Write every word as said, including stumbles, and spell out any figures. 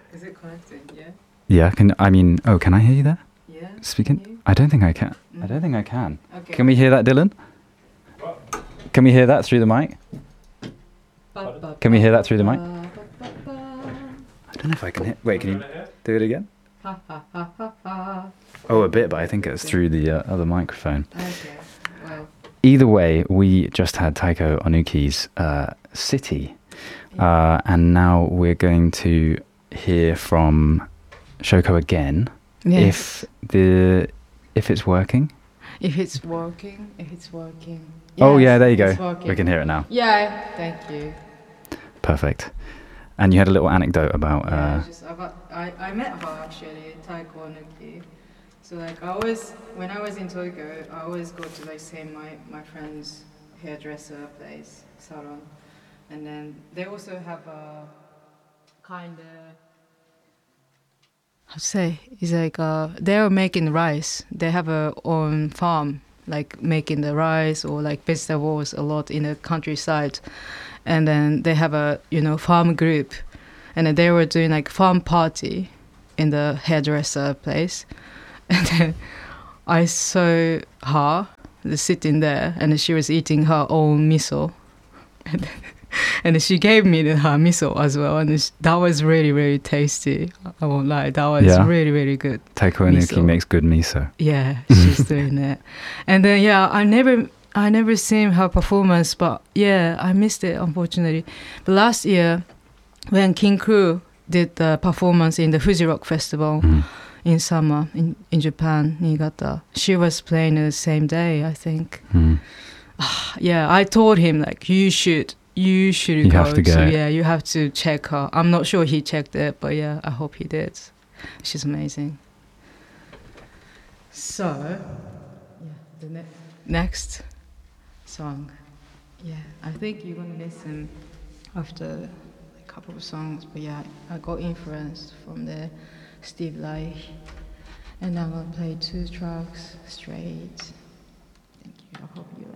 Is it connecting? Yeah. Yeah. Can I mean? Oh, can I hear you there? Yeah. Speaking. Can you? I don't think I can. Mm. I don't think I can. Okay. Can we hear that, Dylan? Can we hear that through the mic? Can we hear that through the mic? I don't know if I can hear. Wait, can you do it again? Ha ha ha ha ha. Oh, a bit, but I think it's through the uh, other microphone. Okay. Well. Either way, we just had Taiko Onuki's uh, City, uh, and now we're going to hear from Shoko again. Yes. If the if it's working. If it's working, if it's working. Oh Yes, yeah, there you go. it's working. We can hear it now. Yeah. Thank you. Perfect. And you had a little anecdote about. Uh, Yeah, just about, I, I met her actually, Taiko Onuki. So like I always, when I was in Tokyo, I always go to like say my, my friend's hairdresser place, salon. And then they also have a kind of, how to say, it's like uh, they're making rice. They have a own farm, like making the rice or like vegetables a lot in the countryside. And then they have a, you know, farm group. And then they were doing like farm party in the hairdresser place. And then I saw her sitting there and she was eating her own miso. And, and she gave me the, her miso as well. And it's, that was really, really tasty. I won't lie. That was Yeah. really, really good. Taiko Onuki miso. makes good miso. Yeah, she's doing that. And then, yeah, I never... I never seen her performance, but yeah, I missed it, unfortunately. But last year, when King Crew did the performance in the Fuji Rock Festival Mm. in summer in, in Japan, Niigata, she was playing the same day, I think. Mm. Yeah, I told him, like, you should, you should You go. have to go. Yeah, you have to check her. I'm not sure he checked it, but yeah, I hope he did. She's amazing. So, yeah, the ne- next song. Yeah, I think you're gonna listen after a couple of songs, but yeah, I got influenced from the Steve Reich, and I'm gonna play two tracks straight. Thank you. I hope you